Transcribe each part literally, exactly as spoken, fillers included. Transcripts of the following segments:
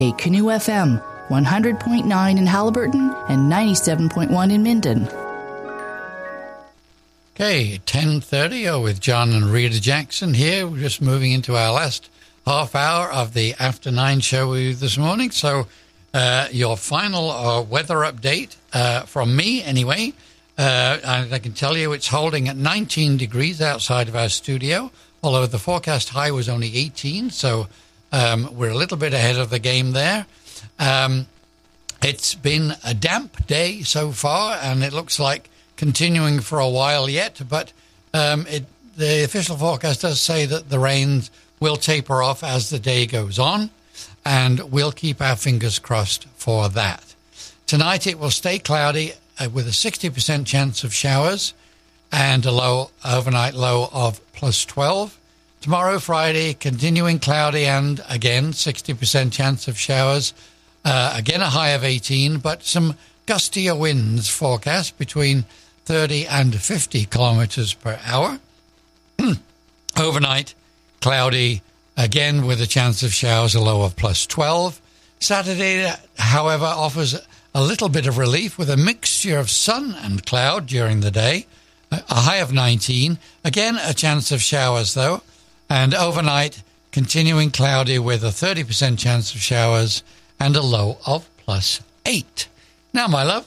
A Canoe F M, one hundred point nine in Halliburton and ninety-seven point one in Minden. Okay, ten thirty oh, with John and Rita Jackson here. We're just moving into our last half hour of the After Nine show with you this morning. So uh, your final uh, weather update uh, from me, anyway. Uh, and I can tell you it's holding at nineteen degrees outside of our studio, although the forecast high was only eighteen, so um, we're a little bit ahead of the game there. Um, it's been a damp day so far, and it looks like continuing for a while yet, but um, it, the official forecast does say that the rains will taper off as the day goes on, and we'll keep our fingers crossed for that. Tonight it will stay cloudy uh, with a sixty percent chance of showers and a low overnight low of plus twelve. Tomorrow, Friday, continuing cloudy and, again, sixty percent chance of showers. Uh, again, a high of eighteen, but some gustier winds forecast between thirty and fifty kilometers per hour. Overnight, cloudy, again with a chance of showers, a low of plus twelve. Saturday, however, offers a little bit of relief with a mixture of sun and cloud during the day. A high of nineteen. Again, a chance of showers, though. And overnight, continuing cloudy with a thirty percent chance of showers and a low of plus eight. Now, my love,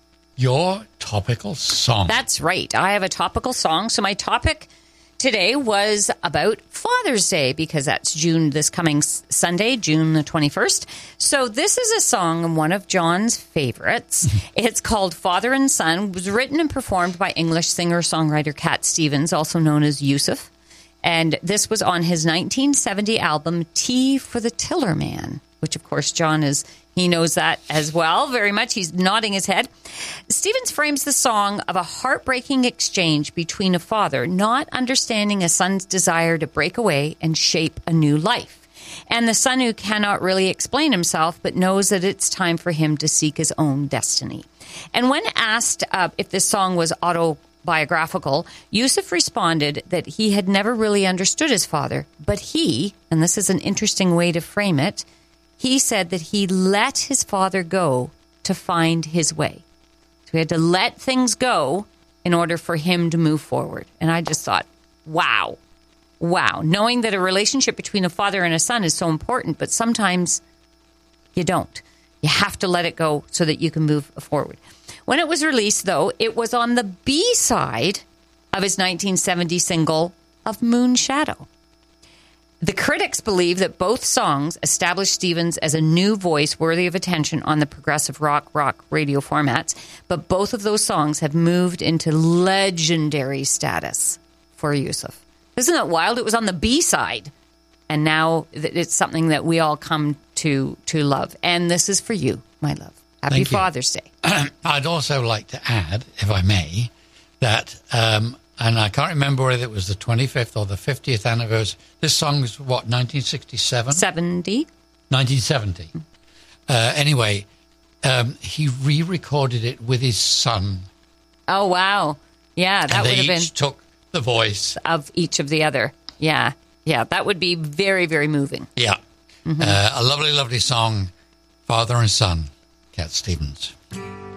your topical song. That's right. I have a topical song. So my topic today was about Father's Day, because that's June, this coming Sunday, June the twenty-first. So this is a song, one of John's favorites. It's called Father and Son. It was written and performed by English singer-songwriter Cat Stevens, also known as Yusuf. And this was on his nineteen seventy album, Tea for the Tiller Man, which, of course, John is, he knows that as well very much. He's nodding his head. Stevens frames the song of a heartbreaking exchange between a father not understanding a son's desire to break away and shape a new life, and the son who cannot really explain himself but knows that it's time for him to seek his own destiny. And when asked uh, if this song was autobiographical, Yusuf responded that he had never really understood his father, but he, and this is an interesting way to frame it, he said that he let his father go to find his way. So he had to let things go in order for him to move forward. And I just thought, wow, wow. Knowing that a relationship between a father and a son is so important, but sometimes you don't. You have to let it go so that you can move forward. When it was released, though, it was on the B-side of his nineteen seventy single of Moon Shadow. The critics believe that both songs established Stevens as a new voice worthy of attention on the progressive rock rock radio formats, but both of those songs have moved into legendary status for Yusuf. Isn't that wild? It was on the B-side, and now it's something that we all come to to love. And this is for you, my love. Happy Thank you. Father's Day. I'd also like to add, if I may, that... Um, and I can't remember whether it was the twenty-fifth or the fiftieth anniversary. This song is, what, nineteen sixty-seven? seventy. nineteen seventy. Uh, anyway, um, he re-recorded it with his son. Oh, wow. Yeah, that and would they have been... each took the voice. Of each of the other. Yeah. Yeah, that would be very, very moving. Yeah. Mm-hmm. Uh, a lovely, lovely song, Father and Son, Cat Stevens.